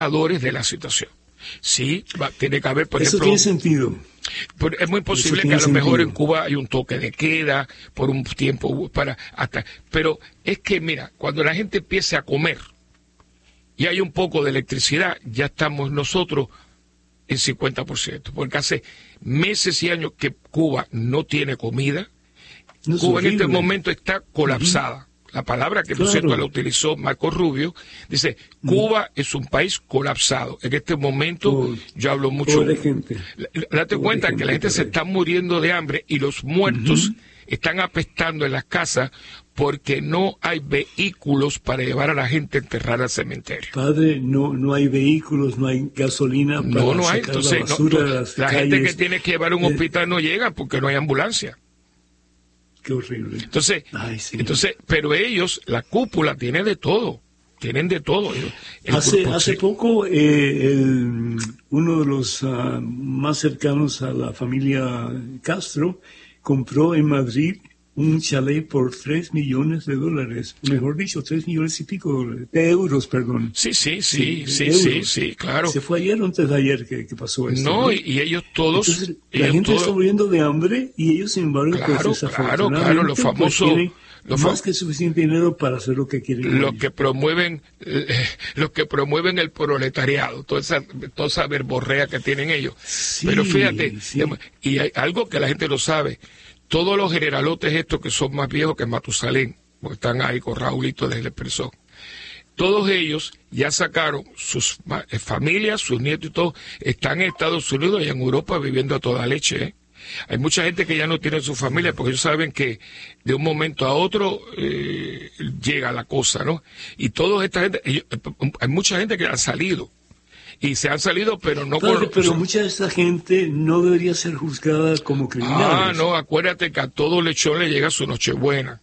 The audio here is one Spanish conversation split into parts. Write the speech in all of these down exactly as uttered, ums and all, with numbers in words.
de la situación. Sí, va, tiene que haber, por Eso ejemplo... tiene sentido. Por, es muy posible que a lo sentido. mejor en Cuba hay un toque de queda por un tiempo para hasta, pero es que mira, cuando la gente empiece a comer y hay un poco de electricidad, ya estamos nosotros en cincuenta por ciento, porque hace meses y años que Cuba no tiene comida. No, Cuba en este horrible. momento está colapsada. Uh-huh. La palabra que, por claro. cierto, la utilizó Marco Rubio, dice, Cuba uh-huh. es un país colapsado. En este momento, oh, yo hablo mucho... Pobre gente. Date pobre cuenta gente, que la gente se está muriendo de hambre y los muertos uh-huh. están apestando en las casas porque no hay vehículos para llevar a la gente a enterrar al cementerio. Padre, no no hay vehículos, no hay gasolina para no, no hay. sacar Entonces, la basura no, no, de las la calles. gente que tiene que llevar a un hospital no llega porque no hay ambulancia. Qué horrible. Entonces, Ay, sí. entonces, pero ellos, la cúpula tiene de todo, tienen de todo. El hace grupo, hace sí. poco, eh, el, uno de los uh, más cercanos a la familia Castro compró en Madrid un chalet por tres millones de dólares, mejor dicho, tres millones y pico de euros, perdón. Sí, sí, sí, sí, sí, sí, claro. Se fue ayer o antes de ayer que, que pasó esto. No, ¿no? Y, y ellos todos... Entonces, ellos la gente todos... está muriendo de hambre y ellos, sin embargo, claro, pues, claro, claro, los famosos... Pues, los más que suficiente dinero para hacer lo que quieren. Los que promueven, eh, los que promueven el proletariado, toda esa, toda esa verborrea que tienen ellos. Sí, pero fíjate, sí. y hay algo que la gente no sabe. Todos los generalotes estos que son más viejos que Matusalén, porque están ahí con Raulito desde el expresor, todos ellos ya sacaron sus familias, sus nietos y todo, están en Estados Unidos y en Europa viviendo a toda leche. ¿eh? Hay mucha gente que ya no tiene su familia porque ellos saben que de un momento a otro eh, llega la cosa, ¿no? Y toda esta gente, ellos, hay mucha gente que ha salido. Y se han salido, pero no... Padre, con, pero son... mucha de esta gente no debería ser juzgada como criminales. Ah, no, acuérdate que a todo lechón le llega su Nochebuena.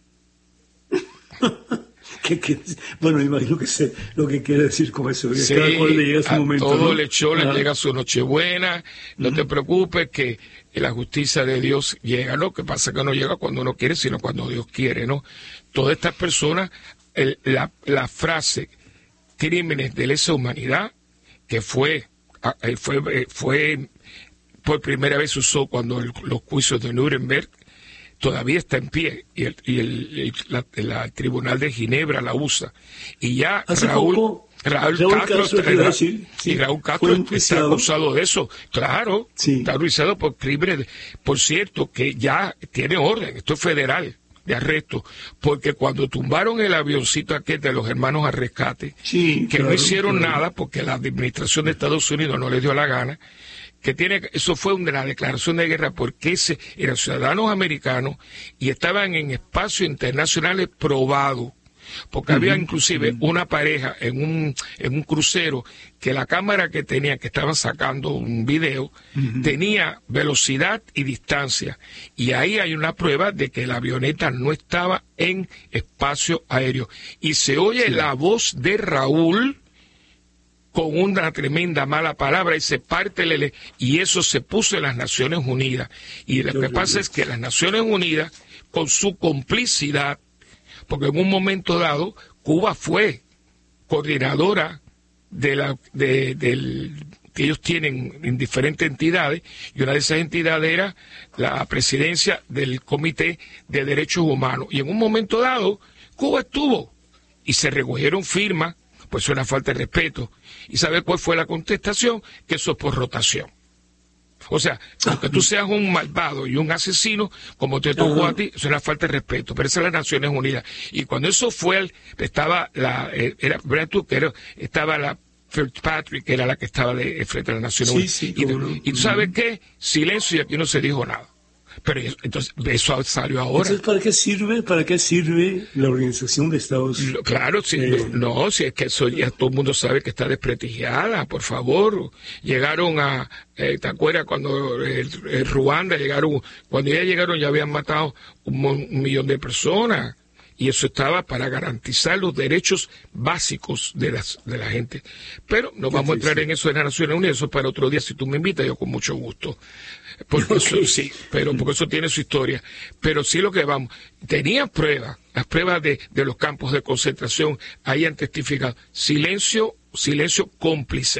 ¿Qué, qué? Bueno, imagino que sé lo que quiere decir con eso. Sí, cada cual le llega su a momento, todo ¿no? lechón ah. le llega su Nochebuena. No uh-huh. te preocupes que la justicia de Dios llega, ¿no? Que pasa que no llega cuando uno quiere, sino cuando Dios quiere, ¿no? Todas estas personas, el, la, la frase crímenes de lesa humanidad, que fue, fue, fue por primera vez usó cuando el, los juicios de Nuremberg, todavía está en pie y el, y el, el, la, la, el Tribunal de Ginebra la usa. Y ya Hace Raúl, poco, Raúl, Raúl Castro, Castro Ra, decir, sí, y Raúl Castro está acusado de eso. Claro, sí. está acusado por crímenes. Por cierto, que ya tiene orden, esto es federal, de arresto, porque cuando tumbaron el avioncito aquel de los hermanos al rescate, sí, que claro, no hicieron claro. nada porque la administración de Estados Unidos no les dio la gana, que tiene, eso fue una declaración de guerra porque ese eran ciudadanos americanos y estaban en espacios internacionales probados, porque uh-huh, había inclusive uh-huh. una pareja en un en un crucero que la cámara que tenía, que estaban sacando un video, uh-huh. tenía velocidad y distancia, y ahí hay una prueba de que la avioneta no estaba en espacio aéreo, y se oye sí. la voz de Raúl con una tremenda mala palabra y se parte el, y eso se puso en las Naciones Unidas. Y lo que pasa es que las Naciones Unidas, con su complicidad, porque en un momento dado Cuba fue coordinadora de la de, del que ellos tienen en diferentes entidades, y una de esas entidades era la presidencia del Comité de Derechos Humanos, y en un momento dado Cuba estuvo y se recogieron firmas, pues es una falta de respeto. ¿Y sabe cuál fue la contestación? Que eso es por rotación. O sea, aunque tú seas un malvado y un asesino, como te tocó a ti, eso es una falta de respeto. Pero esas son las Naciones Unidas. Y cuando eso fue, estaba la, era, tú, que era, estaba la Fitzpatrick, que era la que estaba de, frente a las Naciones sí, Unidas. Sí, y, no. y tú sabes qué, silencio, y aquí no se dijo nada. Pero entonces eso salió ahora. Entonces, ¿para qué sirve, para qué sirve la Organización de Estados Unidos? Claro, si, eh, no, no, si es que eso ya todo el mundo sabe que está desprestigiada, por favor. Llegaron a, eh, ¿te acuerdas cuando el, el Ruanda llegaron, cuando ya llegaron ya habían matado un, un millón de personas? Y eso estaba para garantizar los derechos básicos de, las, de la gente. Pero no vamos a entrar en eso de las Naciones Unidas, eso es para otro día. Si tú me invitas, yo con mucho gusto. Porque okay. eso, sí, pero porque eso tiene su historia. Pero sí lo que vamos, tenían pruebas, las pruebas de, de los campos de concentración, ahí han testificado. Silencio silencio cómplice.